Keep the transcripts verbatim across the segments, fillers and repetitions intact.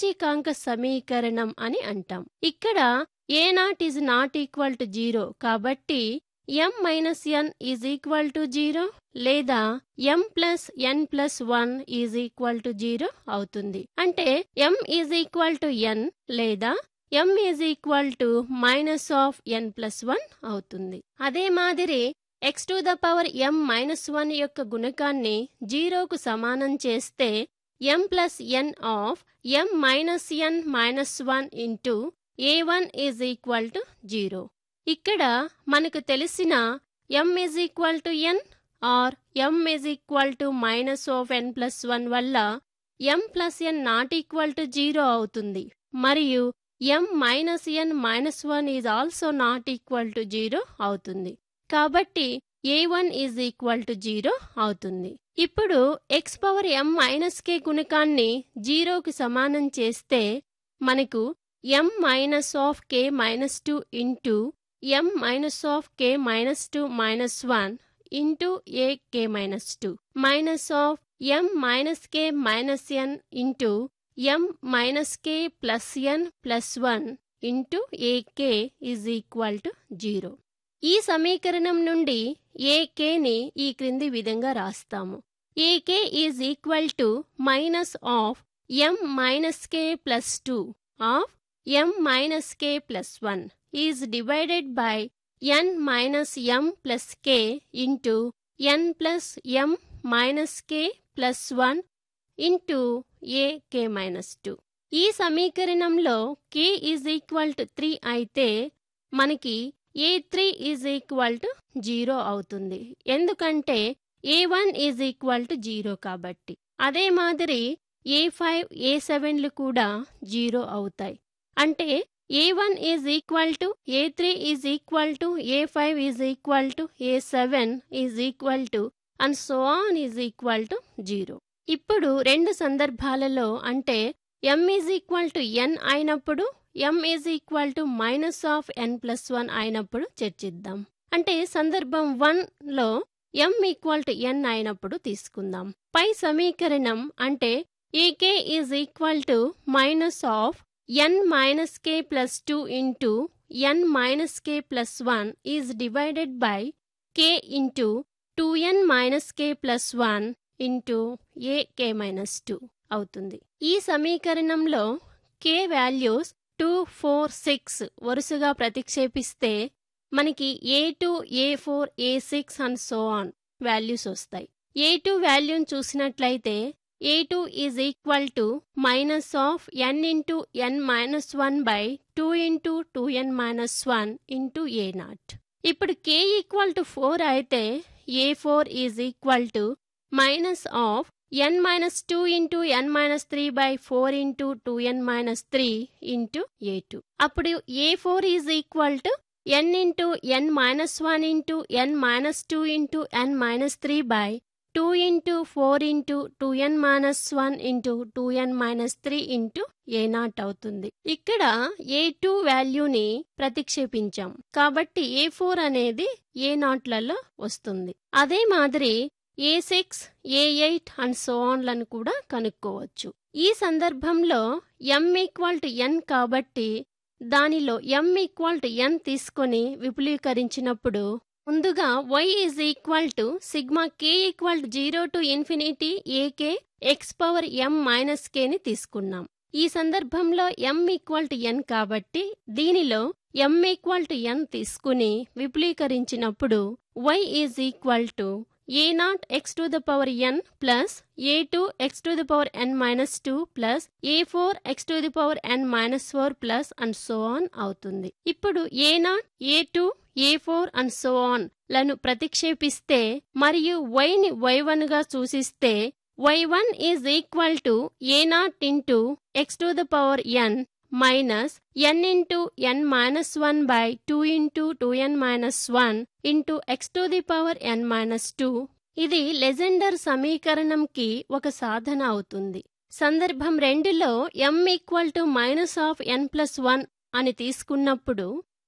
సూచకాంక సమీకరణం అని అంటాం. ఇక్కడ ఏ not is not equal to zero కాబట్టి m minus n is equal to zero లేదా m plus n plus one is equal to zero అవుతుంది. అంటే m is equal to n లేదా m is equal to minus of n plus one అవుతుంది. అదే మాదిరి x to the power m minus one యొక్క గుణకాన్ని జీరోకు సమానం చేస్తే m plus n of m minus n minus one into A one is equal to zero. ఇక్కడ మనకు తెలిసిన m is equal to n are m is equal to minus of n plus one వల్ల m plus n not equal to zero అవుతుంది మరియు m minus n minus one is also not equal to zero అవుతుంది. కాబట్టి ఏ one is equal to zero అవుతుంది. ఇప్పుడు x power m minus k గుణకాన్ని జీరోకి సమానం చేస్తే మనకు m minus of k minus two into m minus of k minus two minus one into a k minus two minus of m minus k minus n into m minus k plus n plus one into a k is equal to zero. ఈ సమీకరణం నుండి a k ని ఈ క్రింది విధంగా రాస్తాము. a k is equal to minus of m minus k plus two of m minus k plus one is divided by n minus m plus k into n plus m minus k plus one into a k minus two. ఈ సమీకరణంలో k is equal to three అయితే మనకి ఏ three is equal to zero అవుతుంది. ఎందుకంటే ఏ one is equal to zero కాబట్టి. అదే మాదిరి ఏ five ఏ సెవెన్లు కూడా జీరో అవుతాయి. అంటే ఏ one is equal to A three is equal to A five is equal to A seven is equal to and so on is equal to zero. ఇప్పుడు రెండు సందర్భాలలో అంటే m is equal to n అయినప్పుడు m is equal to minus of n plus one అయినప్పుడు చర్చిద్దాం. అంటే సందర్భం one లో m ఈక్వల్ టు n అయినప్పుడు తీసుకుందాం. పై సమీకరణం అంటే ఏ k is equal to minus of n minus k plus two into n minus k plus one is divided by k into two n minus k plus one into a k minus two అవుతుంది. ఈ సమీకరణంలో k values two four six వరుసగా ప్రతిక్షేపిస్తే మనకి ఏ two A four A six and so on values వస్తాయి. ఏ two వాల్యూని చూసినట్లయితే ఏ two is equal to minus of n into n minus one by two into two N minus one into A not. ఇప్పుడు k equal to four అయితే ఏ four is equal to minus of n minus two into n minus three by four into two N minus three into A two. అప్పుడు ఏ four is equal to n into n minus one into n minus two into n minus three by two into four into two N minus one into two N minus three into A not అవుతుంది. ఇక్కడ ఏ two వాల్యూని ప్రతిక్షేపించాం కాబట్టి ఏ four అనేది ఏ నాట్లలో వస్తుంది. అదే మాదిరి ఏ six A eight and so ఆన్లను కూడా కనుక్కోవచ్చు. ఈ సందర్భంలో m ఈక్వల్ టు n కాబట్టి దానిలో m ఈక్వల్ టు n తీసుకొని విపులీకరించినప్పుడు ముందుగా y is equal to sigma k equal to zero to infinity AK X power m minus k ని తీసుకున్నాం. ఈ సందర్భంలో m ఈక్వల్ టు n కాబట్టి దీనిలో m ఈక్వల్ టు n తీసుకుని విపులీకరించినప్పుడు y is equal to A not X to the power n plus A two X to the power n minus two plus A four X to the power n minus four plus and so on అవుతుంది. ఇప్పుడు ఏ not a two A four and so on లను ప్రతిక్షేపిస్తే మరియు y ని why one గా సూచిస్తే why one is equal to A naught into X to the power n minus n into n minus one by two into two N minus one into X to the power n minus two. ఇది Legender సమీకరణంకి ఒక సాధన అవుతుంది. సందర్భం రెండులో m equal to minus of n plus one అని తీసుకున్నప్పుడు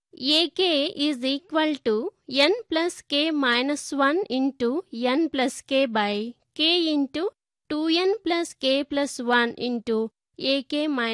AK is equal to N plus K minus one into N plus K by K into two N plus K plus one into AK